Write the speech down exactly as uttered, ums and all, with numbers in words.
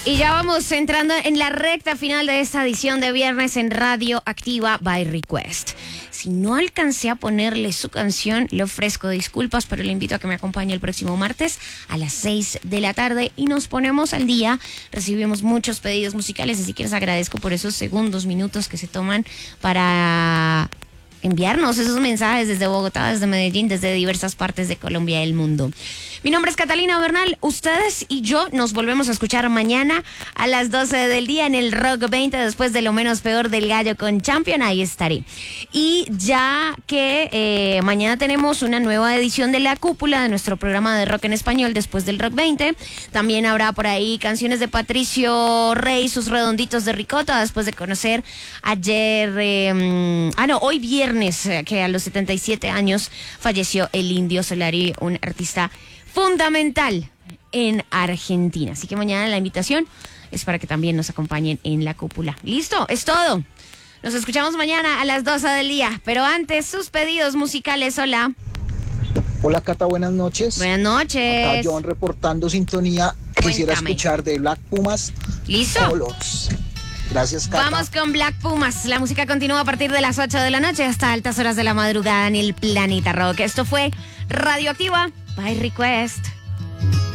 Y ya vamos entrando en la recta final de esta edición de viernes en Radio Activa by Request. Si no alcancé a ponerle su canción, le ofrezco disculpas, pero le invito a que me acompañe el próximo martes a las seis de la tarde y nos ponemos al día. Recibimos muchos pedidos musicales, así que les agradezco por esos segundos, minutos que se toman para enviarnos esos mensajes desde Bogotá, desde Medellín, desde diversas partes de Colombia y el mundo. Mi nombre es Catalina Bernal, ustedes y yo nos volvemos a escuchar mañana a las doce del día en el Rock veinte, después de Lo Menos Peor del Gallo con Champion, ahí estaré. Y ya que eh, mañana tenemos una nueva edición de La Cúpula, de nuestro programa de rock en español después del Rock veinte, también habrá por ahí canciones de Patricio Rey, sus redonditos de ricota, después de conocer ayer, eh, ah no, hoy viernes, que a los setenta y siete años falleció el Indio Solari, un artista fundamental en Argentina. Así que mañana la invitación es para que también nos acompañen en La Cúpula. Listo, es todo. Nos escuchamos mañana a las doce del día. Pero antes, sus pedidos musicales. Hola. Hola, Cata, buenas noches. Buenas noches. Acá John reportando sintonía. Cuéntame. Quisiera escuchar de Black Pumas. ¿Listo? Colors. Gracias, Cata. Vamos con Black Pumas. La música continúa a partir de las ocho de la noche hasta altas horas de la madrugada en el Planeta Rock. Esto fue Radio Activa by Request.